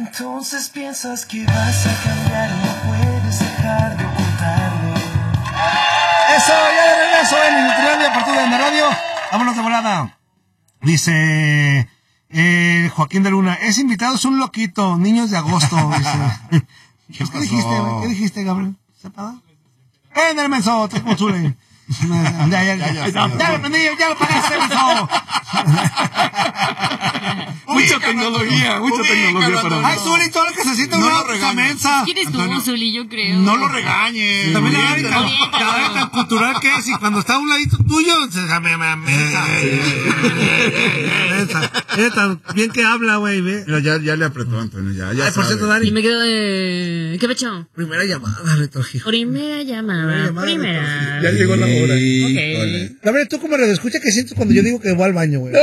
Entonces piensas que vas a cambiar y no puedes dejar de ocultarlo. Eso, ya de regreso en Inutilandia, Apertura en la radio. Vámonos de volada. Dice Joaquín de Luna, ese invitado es un loquito, niños de agosto. Dice. ¿Qué dijiste, güey? ¿Qué dijiste, Gabriel? ¿Sepada? ¡En el menso! ¡Te consulen! Ya lo prendí, ya lo pagaste, menso. Mucha tecnología para... Ay, Zuli, todo lo que se siente una cosa mensa. ¿Quién es tú, Zuli? Yo creo. No lo regañes. También la hora tan cultural que es, y cuando está a un ladito tuyo, se llama mensa. Mensa. Tan bien que habla, güey. Mira, ya le apretó, Antonio, ya Ay, por cierto, Dani. Y me quedo de... ¿Qué pecho? Primera llamada, Retorgijo. Primera llamada. Ya llegó la hora. Ok. Gabriel, ¿tú cómo le escuchas que sientes cuando yo digo que voy al baño, güey?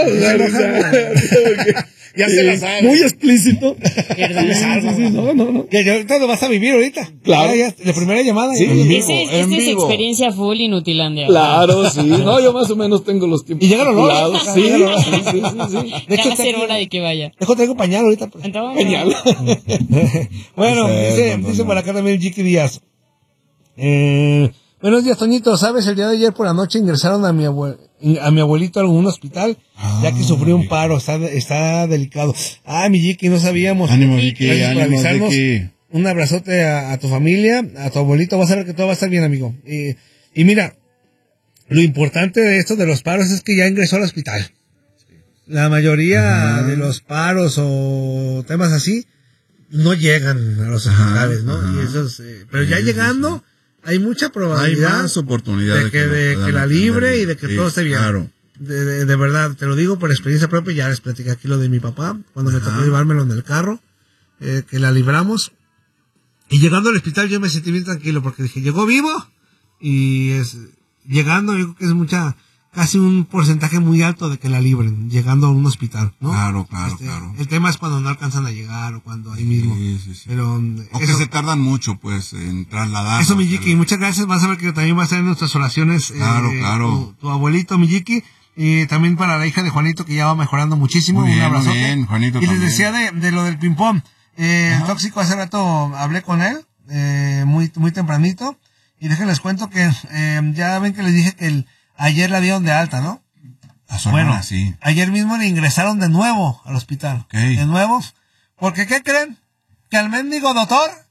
Ya se la sabe. Muy explícito. Sí, No. Que ahorita lo vas a vivir ahorita. Claro. Ya, la primera llamada. Sí, ya. en vivo, Esta es experiencia full Inutilandia. Claro, sí. No, yo más o menos tengo los tiempos. Y llegan los calculados. logros. Sí. De hecho, Ya va a ser hora de que vaya. traigo pañal ahorita. Pues. Entonces, Genial. Bueno, dice por acá también Jicky Díaz. Buenos días, Toñito. ¿Sabes? El día de ayer por la noche ingresaron a mi abuelito a algún hospital, ya que sufrió un paro. Está delicado. Mi Jicky, no sabíamos. Ánimo, Vicky, Gracias por ánimo, avisarnos. Vicky. Un abrazote a tu familia, a tu abuelito. Vas a ver que todo va a estar bien, amigo. Y mira, lo importante de esto de los paros es que ya ingresó al hospital. La mayoría de los paros o temas así no llegan a los hospitales, ¿no? Y eso es, pero ya llegando, hay mucha Hay probabilidad más oportunidad de que la libre y de que todo esté bien. Claro. De verdad, te lo digo por experiencia propia. Ya les platicé aquí lo de mi papá, cuando me tocó llevármelo en el carro, que la libramos. Y llegando al hospital yo me sentí bien tranquilo porque dije, llegó vivo. Y llegando, yo creo que es casi un porcentaje muy alto de que la libren, llegando a un hospital, ¿no? Claro. El tema es cuando no alcanzan a llegar o cuando ahí mismo. Sí. Pero O que se tardan mucho, pues, en trasladar. Eso, Miyiki, muchas gracias. Vas a ver que también va a estar en nuestras oraciones. Claro. Tu abuelito, Miyiki. Y también para la hija de Juanito, que ya va mejorando muchísimo. Muy bien, un abrazote. muy bien, Juanito y les también. decía de lo del ping-pong. El tóxico, hace rato hablé con él, muy tempranito. Y déjenles cuento que ya ven que les dije que ayer la dieron de alta, ¿no? Bueno, sí. Ayer mismo le ingresaron de nuevo al hospital. Okay. De nuevo. Porque, ¿qué creen? Que al mendigo doctor